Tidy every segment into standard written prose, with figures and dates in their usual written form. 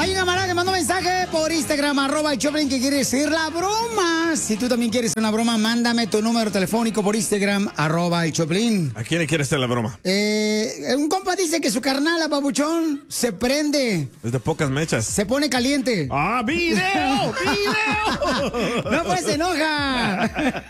Hay un camarada que mandó un mensaje por Instagram, @el_Choplin, que quiere decir la broma. Si tú también quieres una broma, mándame tu número telefónico por Instagram, @el_Choplin. ¿A quién le quiere hacer la broma? Un compa dice que su carnala, papuchón, se prende. Es de pocas mechas. Se pone caliente. ¡Ah, video! ¡Video! ¡No, pues se enoja!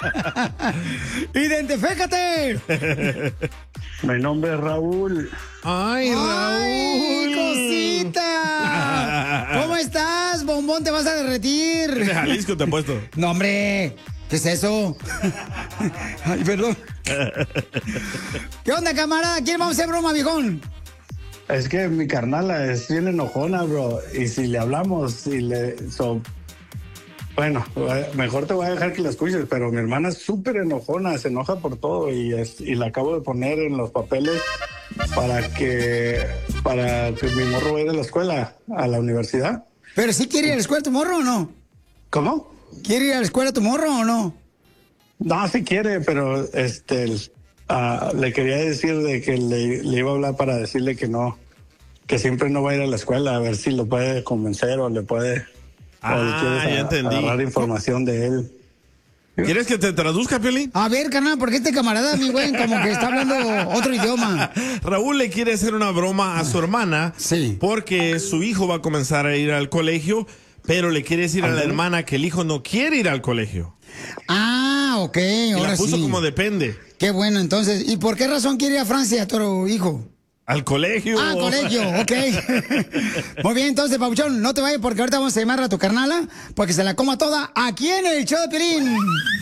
¡Identifícate! Mi nombre es Raúl. ¡Ay, Raúl! ¡Ay, cosita! ¿Cómo estás, bombón? ¿Te vas a derretir? De Jalisco te he puesto. No, hombre. ¿Qué es eso? Ay, perdón. ¿Qué onda, camarada? ¿Quién vamos a hacer broma, viejón? Es que mi carnala es bien enojona, bro. Y si le hablamos, bueno, mejor te voy a dejar que la escuches, pero mi hermana es súper enojona, se enoja por todo y la acabo de poner en los papeles para que mi morro vaya de la escuela a la universidad. ¿Pero sí quiere ir a la escuela tu morro o no? ¿Cómo? ¿Quiere ir a la escuela tu morro o no? No, sí quiere, pero le quería decir de que le iba a hablar para decirle que no, que siempre no va a ir a la escuela, a ver si lo puede convencer o le puede... ya entendí. Agarrar información de él. ¿Quieres que te traduzca, Piolín? A ver, carnal, porque este camarada, mi güey, como que está hablando otro idioma. Raúl le quiere hacer una broma a su hermana. Sí. Porque su hijo va a comenzar a ir al colegio, pero le quiere decir a la hermana que el hijo no quiere ir al colegio. Ah, ok, Y ahora la puso sí. como depende. Qué bueno, entonces. ¿Y por qué razón quiere ir a Francia tu hijo? Al colegio. Ah, colegio, ok. Muy bien, entonces, Pabuchón, no te vayas porque ahorita vamos a llamar a tu carnala para que se la coma toda aquí en el show de Piolín.